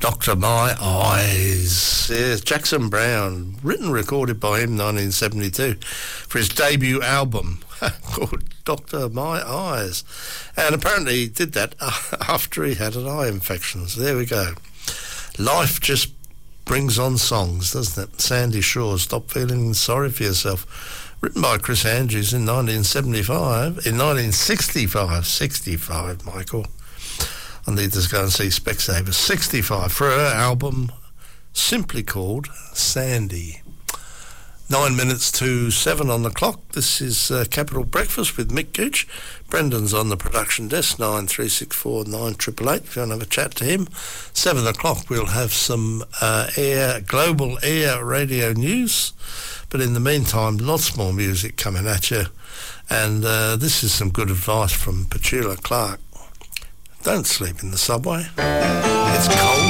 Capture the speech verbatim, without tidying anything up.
Doctor My Eyes. Yes, Jackson Browne, written and recorded by him in nineteen seventy-two for his debut album called Doctor My Eyes. And apparently he did that after he had an eye infection. So there we go. Life just brings on songs, doesn't it? Sandy Shaw, Stop Feeling Sorry for Yourself. Written by Chris Andrews in nineteen seventy-five. In nineteen sixty-five. sixty-five, Michael. I need to go and see Specsavers. sixty-five for her album simply called Sandy. Nine minutes to seven on the clock. This is uh, Capital Breakfast with Mick Gooch. Brendan's on the production desk, nine three six four nine eight eight eight, if you want to have a chat to him. Seven o'clock we'll have some uh, air, global air radio news. But in the meantime, lots more music coming at you. And uh, this is some good advice from Petula Clark. Don't sleep in the subway. It's cold.